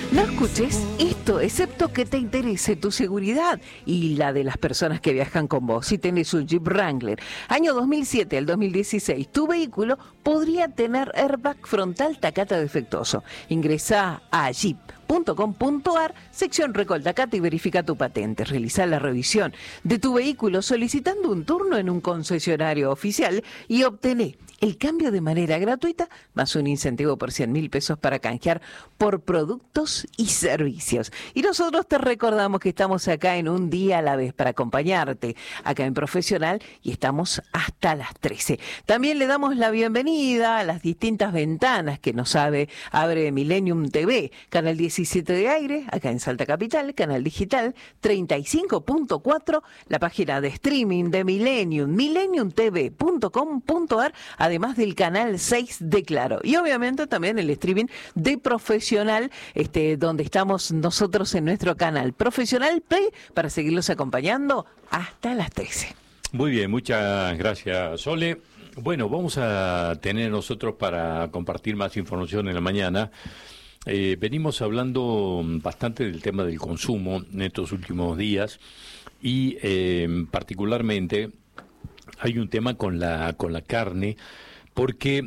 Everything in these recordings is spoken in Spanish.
No escuches esto, excepto que te interese tu seguridad y la de las personas que viajan con vos. Si tenés un Jeep Wrangler, año 2007 al 2016, tu vehículo podría tener airbag frontal Takata defectuoso. Ingresá a jeep.com.ar, sección Recol Takata y verifica tu patente. Realizá la revisión de tu vehículo solicitando un turno en un concesionario oficial y obtené el cambio de manera gratuita, más un incentivo por 100.000 pesos para canjear por productos y servicios. Y nosotros te recordamos que estamos acá en Un Día a la Vez para acompañarte acá en Profesional y estamos hasta las 13. También le damos la bienvenida a las distintas ventanas que nos abre Millennium TV, canal 17 de aire, acá en Salta Capital, canal digital 35.4, la página de streaming de Millennium, millenniumtv.com.ar, además del canal 6 de Claro. Y obviamente también el streaming de Profesional, donde estamos nosotros en nuestro canal Profesional Play, para seguirlos acompañando hasta las 13. Muy bien, muchas gracias, Sole. Bueno, vamos a tener nosotros para compartir más información en la mañana. Venimos hablando bastante del tema del consumo en estos últimos días y particularmente hay un tema con la carne, porque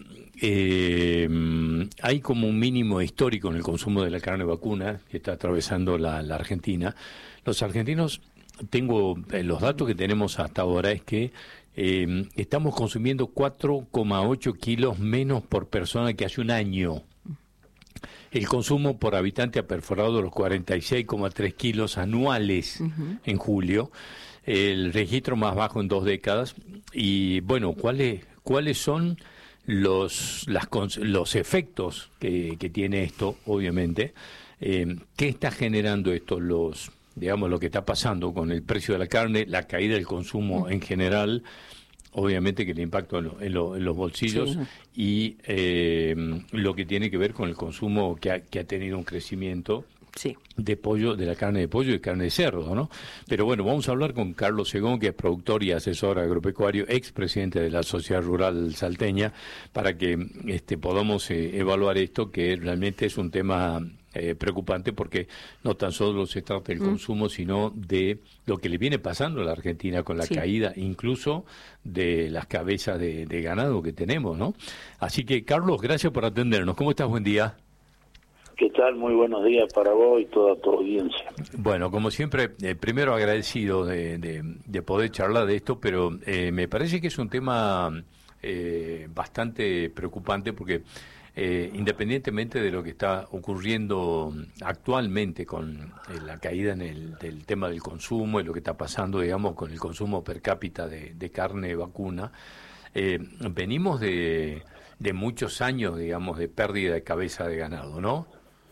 hay como un mínimo histórico en el consumo de la carne vacuna que está atravesando la Argentina. Los argentinos, los datos que tenemos hasta ahora es que estamos consumiendo 4,8 kilos menos por persona que hace un año. El consumo por habitante ha perforado los 46,3 kilos anuales en julio, el registro más bajo en 2 décadas. Y bueno, ¿cuáles son los efectos que tiene esto, obviamente? ¿Qué está generando esto? Digamos, lo que está pasando con el precio de la carne, la caída del consumo en general, obviamente que el impacto en los bolsillos, sí, y lo que tiene que ver con el consumo que ha tenido un crecimiento, sí, de pollo, de la carne de pollo y carne de cerdo, ¿no? Pero bueno, vamos a hablar con Carlos Segón, que es productor y asesor agropecuario, expresidente de la Sociedad Rural Salteña, para que podamos evaluar esto, que realmente es un tema preocupante, porque no tan solo se trata del consumo, sino de lo que le viene pasando a la Argentina con la caída incluso de las cabezas de ganado que tenemos, ¿no? Así que, Carlos, gracias por atendernos. ¿Cómo estás? Buen día. ¿Qué tal? Muy buenos días para vos y toda tu audiencia. Bueno, como siempre, primero agradecido de poder charlar de esto, pero me parece que es un tema bastante preocupante, porque independientemente de lo que está ocurriendo actualmente con la caída del tema del consumo y lo que está pasando, digamos, con el consumo per cápita de carne vacuna, venimos de muchos años, digamos, de pérdida de cabeza de ganado, ¿no?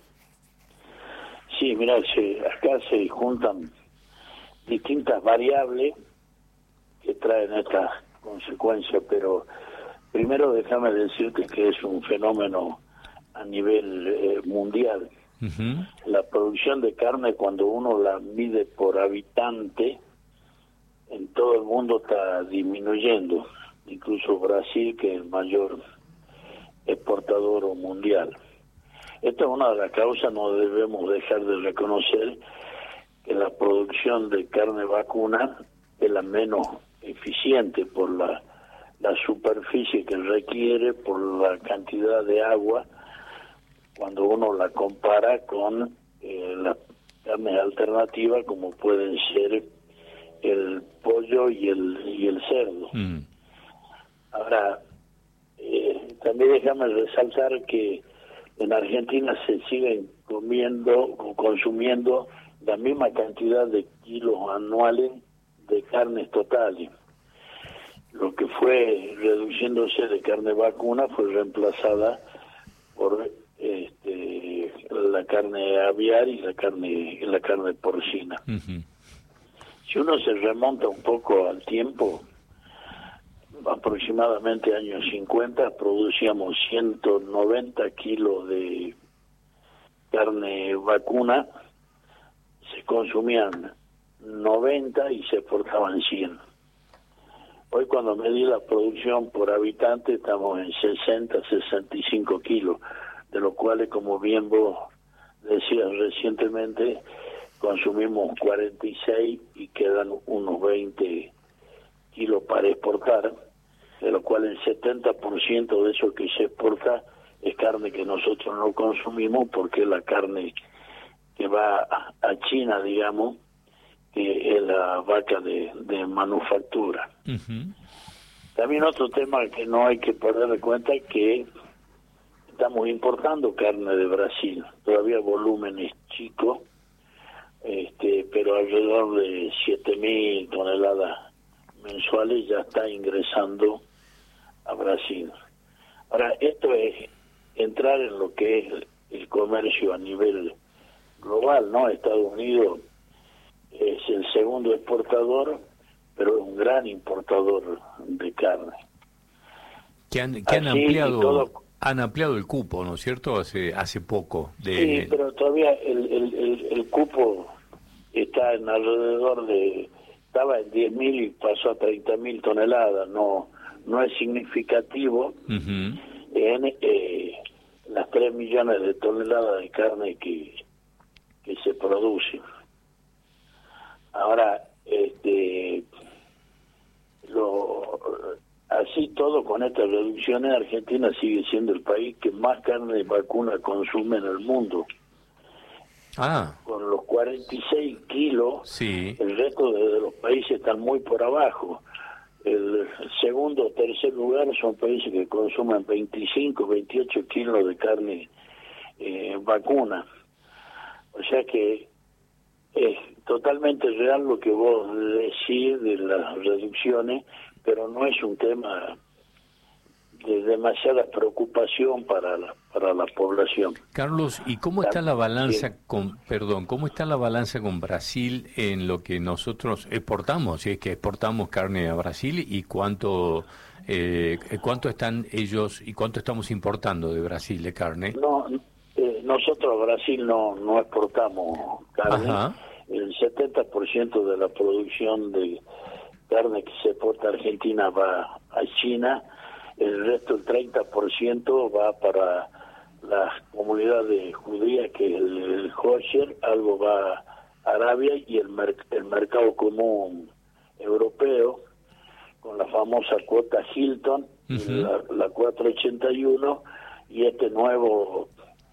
Sí, mira, acá se juntan distintas variables que traen estas consecuencias, pero primero déjame decirte que es un fenómeno a nivel mundial. La producción de carne, cuando uno la mide por habitante, en todo el mundo está disminuyendo, incluso Brasil, que es el mayor exportador mundial. Esta es una de las causas. No debemos dejar de reconocer que la producción de carne vacuna es la menos eficiente por la superficie que requiere, por la cantidad de agua, cuando uno la compara con las carnes alternativas como pueden ser el pollo y el cerdo. Ahora, también déjame resaltar que en Argentina se siguen consumiendo la misma cantidad de kilos anuales de carnes totales. Lo que fue reduciéndose de carne vacuna fue reemplazada por la carne aviar y la carne porcina. Si uno se remonta un poco al tiempo, aproximadamente años 50, producíamos 190 kilos de carne vacuna, se consumían 90 y se exportaban 100. Hoy, cuando medí la producción por habitante, estamos en 60, 65 kilos, de los cuales, como bien vos decía recientemente, consumimos 46 y quedan unos 20 kilos para exportar, de lo cual el 70% de eso que se exporta es carne que nosotros no consumimos, porque es la carne que va a China, digamos, que es la vaca de manufactura. Ujú. También otro tema que no hay que perder de cuenta es que estamos importando carne de Brasil, todavía volúmenes chicos, pero alrededor de 7.000 toneladas mensuales ya está ingresando a Brasil. Ahora, esto es entrar en lo que es el comercio a nivel global, ¿no? Estados Unidos es el segundo exportador, pero es un gran importador de carne. Que han Así, ampliado el cupo, ¿no es cierto? Hace poco. Sí, pero todavía el cupo está en alrededor estaba en 10.000 y pasó a 30.000 toneladas, no es significativo Ujú. en las 3 millones de toneladas de carne que se producen. Ahora, así todo, con estas reducciones, Argentina sigue siendo el país que más carne de vacuna consume en el mundo. Con los 46 kilos, sí. El resto de los países están muy por abajo. El segundo o tercer lugar son países que consumen 25, 28 kilos de carne vacuna. O sea que es totalmente real lo que vos decís de las reducciones, pero no es un tema de demasiada preocupación para la población. Carlos, ¿y cómo está la balanza Sí. cómo está la balanza con Brasil en lo que nosotros exportamos? Si es que exportamos carne a Brasil, y cuánto están ellos y cuánto estamos importando de Brasil de carne. No, nosotros a Brasil no exportamos carne. Ajá. El 70% de la producción de carne que se exporta a Argentina va a China. El resto, el 30%, va para las comunidades judías, que es el kosher, algo va a Arabia, y el mercado común europeo, con la famosa cuota Hilton, y la 481, y este nuevo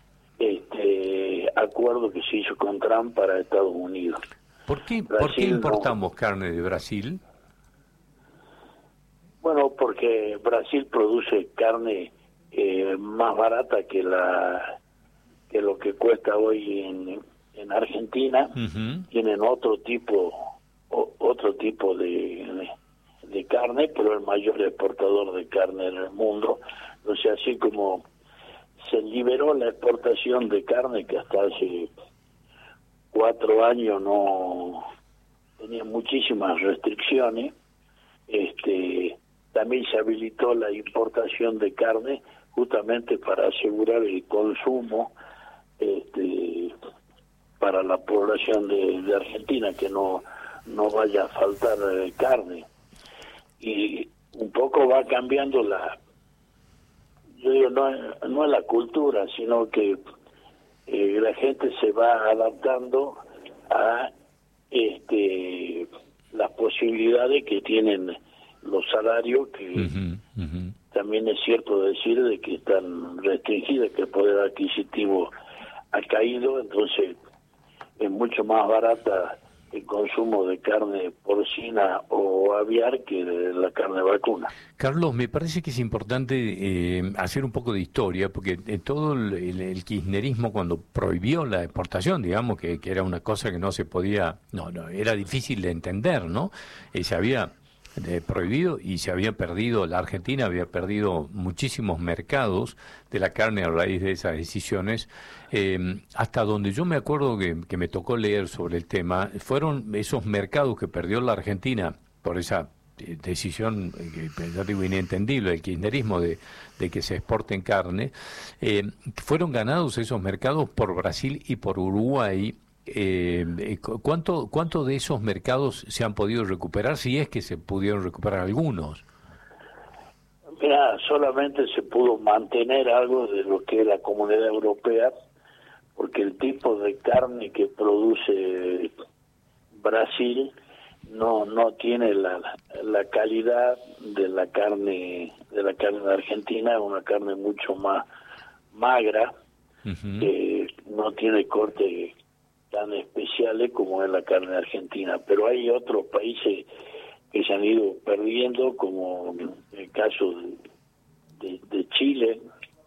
acuerdo que se hizo con Trump para Estados Unidos. ¿Por qué importamos carne de Brasil? Bueno, porque Brasil produce carne más barata que lo que cuesta hoy en Argentina. Uh-huh. Tienen otro tipo de carne, pero el mayor exportador de carne en el mundo. O sea, así como se liberó la exportación de carne, que hasta hace 4 años no tenía muchísimas restricciones, también se habilitó la importación de carne justamente para asegurar el consumo para la población de Argentina, que no vaya a faltar carne. Y un poco va cambiando yo digo, no es la cultura, sino que la gente se va adaptando a las posibilidades que tienen los salarios, que también es cierto decir de que están restringidos, que el poder adquisitivo ha caído, entonces es mucho más barata el consumo de carne porcina o aviar que de la carne vacuna. Carlos, me parece que es importante hacer un poco de historia, porque todo el kirchnerismo, cuando prohibió la exportación, digamos que era una cosa que no se podía, era difícil de entender, ¿no? Se había prohibido y se había perdido, la Argentina había perdido muchísimos mercados de la carne a raíz de esas decisiones. Hasta donde yo me acuerdo que me tocó leer sobre el tema, fueron esos mercados que perdió la Argentina por esa decisión, ya digo, inentendible del kirchnerismo de que se exporten carne, fueron ganados esos mercados por Brasil y por Uruguay. ¿Cuánto de esos mercados se han podido recuperar, si es que se pudieron recuperar algunos? Mira, solamente se pudo mantener algo de lo que es la Comunidad Europea, porque el tipo de carne que produce Brasil no tiene la calidad de la carne de Argentina. Es una carne mucho más magra, no tiene cortes tan especiales como es la carne argentina, pero hay otros países que se han ido perdiendo, como el caso de Chile,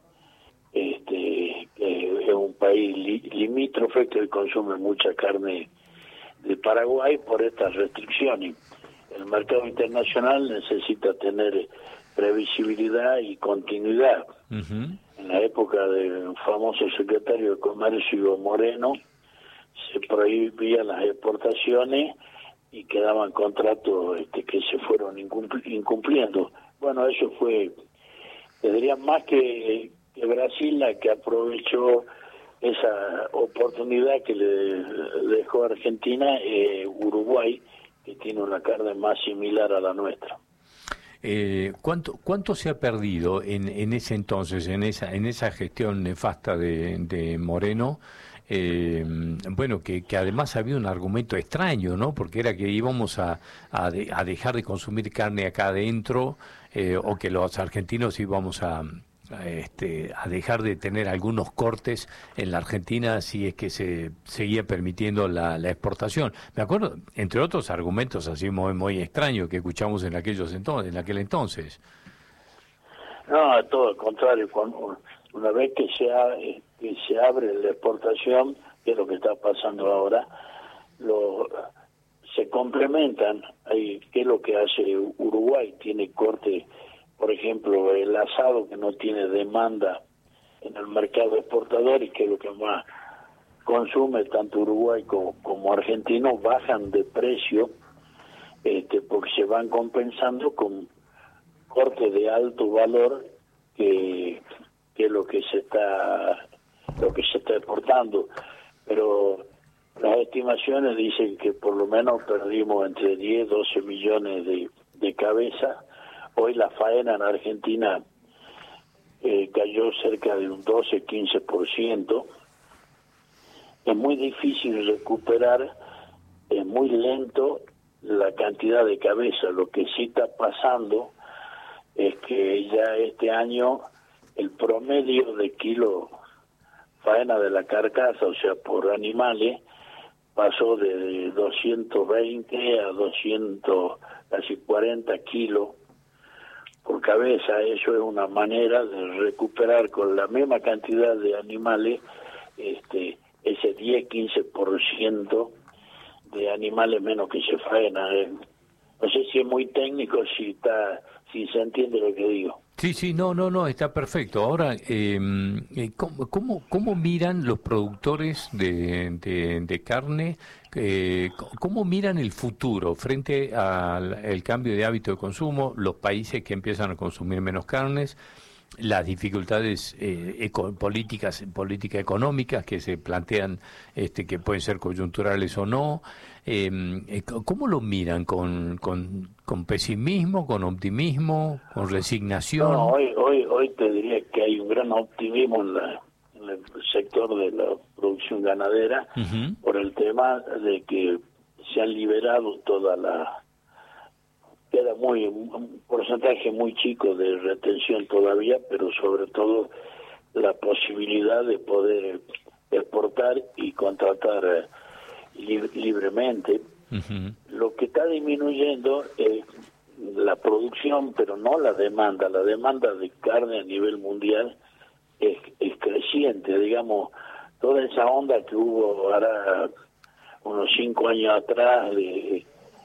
que es un país limítrofe que consume mucha carne de Paraguay por estas restricciones. El mercado internacional necesita tener previsibilidad y continuidad. En la época del famoso secretario de Comercio Moreno se prohibían las exportaciones y quedaban contratos que se fueron incumpliendo. Bueno, eso fue, te diría, más que Brasil la que aprovechó esa oportunidad que le dejó Argentina. Uruguay, que tiene una carne más similar a la nuestra. ¿Cuánto se ha perdido en ese entonces, en esa gestión nefasta de Moreno? Bueno, que además había un argumento extraño, ¿no? Porque era que íbamos a dejar de consumir carne acá adentro, o que los argentinos íbamos a dejar de tener algunos cortes en la Argentina si es que se seguía permitiendo la exportación. Me acuerdo, entre otros argumentos así muy extraños que escuchamos en aquel entonces. No, todo al contrario. Una vez que se abre la exportación, que es lo que está pasando ahora, se complementan. ¿Qué es lo que hace Uruguay? Tiene corte. Por ejemplo, el asado, que no tiene demanda en el mercado exportador y que es lo que más consume tanto Uruguay como argentino, bajan de precio porque se van compensando con cortes de alto valor, que es lo que se está exportando. Pero las estimaciones dicen que por lo menos perdimos entre 10 y 12 millones de cabezas. Hoy la faena en Argentina cayó cerca de un 12-15%. Es muy difícil recuperar, es muy lento la cantidad de cabezas. Lo que sí está pasando es que ya este año el promedio de kilo faena de la carcasa, o sea, por animales, pasó de 220 a 200, casi 40 kilos por cabeza. Eso es una manera de recuperar con la misma cantidad de animales ese 10-15% de animales menos que se faena. No sé si es muy técnico, si se entiende lo que digo. Sí, no, está perfecto. Ahora, ¿cómo miran los productores de carne? ¿Cómo miran el futuro frente al cambio de hábito de consumo, los países que empiezan a consumir menos carnes, las dificultades políticas económicas que se plantean, que pueden ser coyunturales o no? ¿Cómo lo miran? ¿Con pesimismo, con optimismo, con resignación? No, hoy te diría que hay un gran optimismo en el sector de la producción ganadera, por el tema de que se han liberado queda un porcentaje muy chico de retención todavía, pero sobre todo la posibilidad de poder exportar y contratar libremente. Lo que está disminuyendo es la producción, pero no la demanda. La demanda de carne a nivel mundial es creciente. Digamos, toda esa onda que hubo ahora unos 5 años atrás de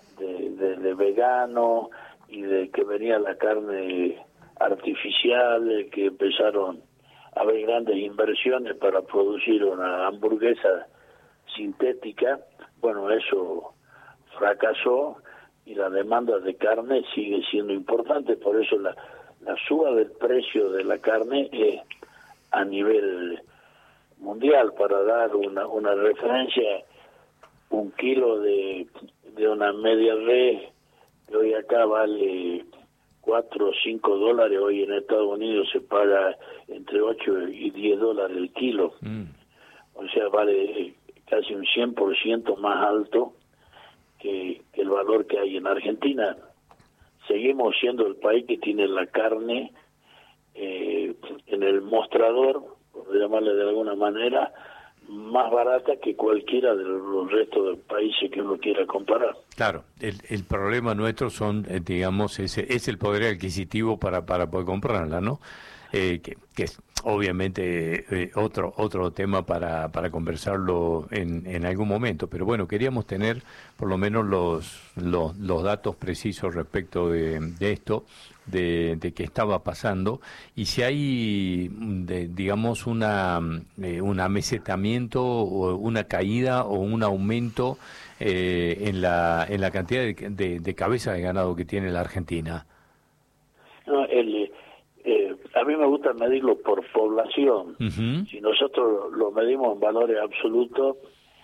vegano y de que venía la carne artificial, que empezaron a haber grandes inversiones para producir una hamburguesa sintética. Bueno, eso fracasó y la demanda de carne sigue siendo importante. Por eso la suba del precio de la carne es a nivel mundial. Para dar una referencia, un kilo de una media res, que hoy acá vale 4 o 5 dólares, hoy en Estados Unidos se paga entre 8 y 10 dólares el kilo. o sea, vale casi un 100% más alto que el valor que hay en Argentina. Seguimos siendo el país que tiene la carne en el mostrador, por llamarle de alguna manera, más barata que cualquiera de los restos de países que uno quiera comparar. Claro, el problema nuestro son, digamos, es el poder adquisitivo para poder comprarla, ¿no? Que es obviamente otro tema para conversarlo en algún momento, pero bueno, queríamos tener por lo menos los datos precisos respecto de esto, de qué estaba pasando, y si hay, digamos, un amesetamiento o una caída o un aumento en la cantidad de cabezas de ganado que tiene la Argentina. No, a mí me gusta medirlo por población. Uh-huh. Si nosotros lo medimos en valores absolutos,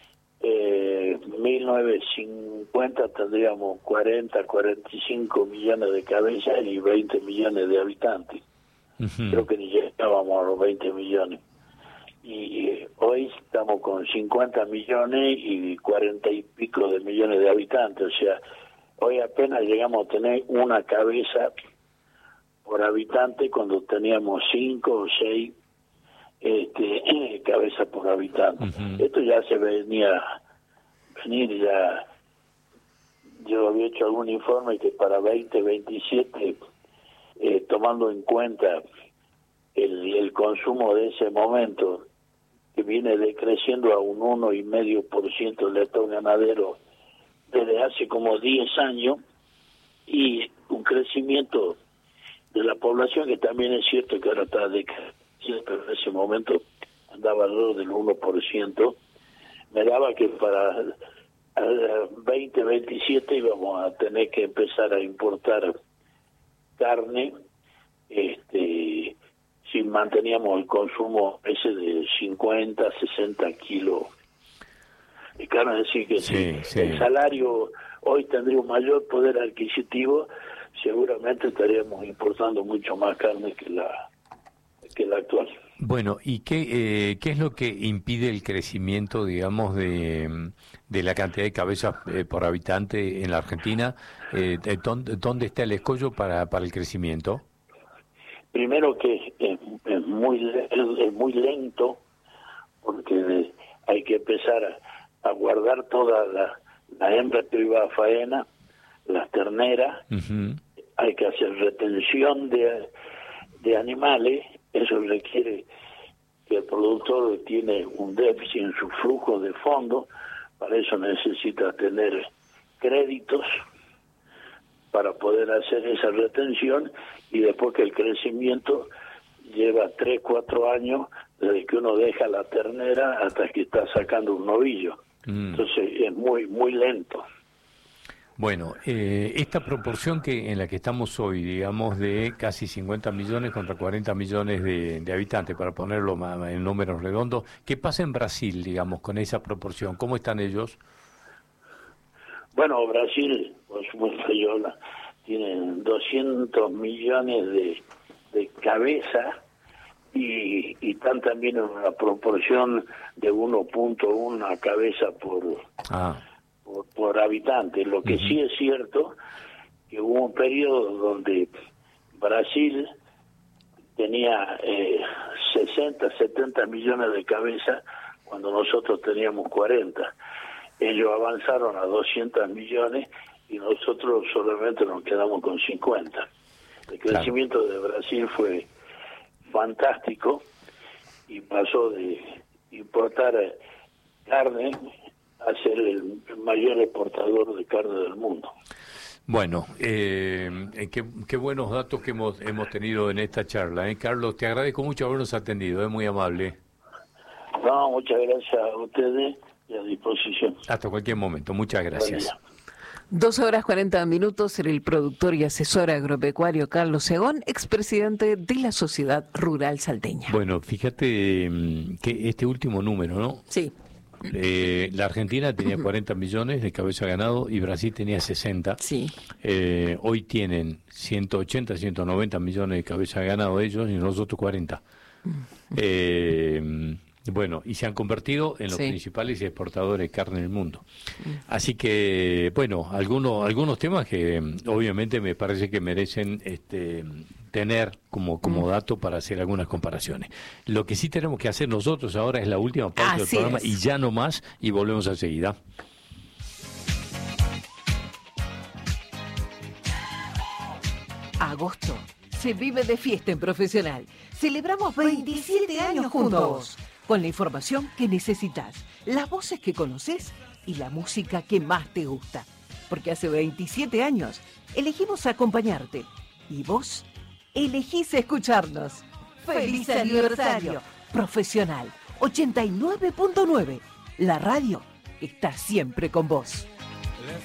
1950 tendríamos 45 millones de cabezas y 20 millones de habitantes. Uh-huh. Creo que ni llegábamos a los 20 millones. Y hoy estamos con 50 millones y 40 y pico de millones de habitantes. O sea, hoy apenas llegamos a tener una cabeza por habitante cuando teníamos 5 o 6 cabezas por habitante. Uh-huh. Esto ya se venía venir ya. Yo había hecho algún informe que para 2027, tomando en cuenta el consumo de ese momento, que viene decreciendo a un 1,5% del lector ganadero desde hace como 10 años, y un crecimiento de la población que también es cierto que ahora está decreciendo, pero en ese momento andaba alrededor del 1%, me daba que para 2027 íbamos a tener que empezar a importar carne, si manteníamos el consumo ese de 50, 60 kilos de carne. Es decir, que sí. El salario hoy tendría un mayor poder adquisitivo, seguramente estaríamos importando mucho más carne que la actual. Bueno, ¿y qué es lo que impide el crecimiento, digamos, de la cantidad de cabezas por habitante en la Argentina? ¿Dónde está el escollo para el crecimiento? Primero que es muy lento, porque hay que empezar a guardar toda la hembra que iba a faena, las terneras. Uh-huh. Hay que hacer retención de animales. Eso requiere que el productor tiene un déficit en su flujo de fondos. Para eso necesita tener créditos para poder hacer esa retención, y después que el crecimiento lleva 3, 4 años desde que uno deja la ternera hasta que está sacando un novillo. Entonces es muy lento. Bueno, esta proporción en la que estamos hoy, digamos, de casi 50 millones contra 40 millones de habitantes, para ponerlo en números redondos, ¿qué pasa en Brasil, digamos, con esa proporción? ¿Cómo están ellos? Bueno, Brasil, por supuesto, tienen 200 millones de cabezas y están también en una proporción de 1.1 cabeza por habitante. Lo que sí es cierto que hubo un periodo donde Brasil tenía 60, 70 millones de cabezas cuando nosotros teníamos 40. Ellos avanzaron a 200 millones y nosotros solamente nos quedamos con 50. El crecimiento de Brasil fue fantástico y pasó de importar carne a ser el mayor exportador de carne del mundo. Bueno, qué buenos datos que hemos tenido en esta charla. Carlos, te agradezco mucho habernos atendido, es muy amable. No, muchas gracias a ustedes y a disposición. Hasta cualquier momento, muchas gracias. 2:40 era el productor y asesor agropecuario Carlos Segón, expresidente de la Sociedad Rural Salteña. Bueno, fíjate que este último número, ¿no? Sí. La Argentina tenía 40 millones de cabeza ganado y Brasil tenía 60. Sí. Hoy tienen 180, 190 millones de cabeza ganado ellos y nosotros 40. Bueno, y se han convertido en los Sí. principales exportadores de carne del mundo. Así que, bueno, algunos temas que obviamente me parece que merecen tener como dato para hacer algunas comparaciones. Lo que sí tenemos que hacer nosotros ahora es la última parte del Así programa es. y ya no más, y volvemos enseguida. Agosto se vive de fiesta en Profesional. Celebramos 27 años junto a vos, con la información que necesitas, las voces que conoces y la música que más te gusta. Porque hace 27 años elegimos acompañarte y vos elegís escucharnos. ¡Feliz aniversario! Profesional 89.9. La radio está siempre con vos.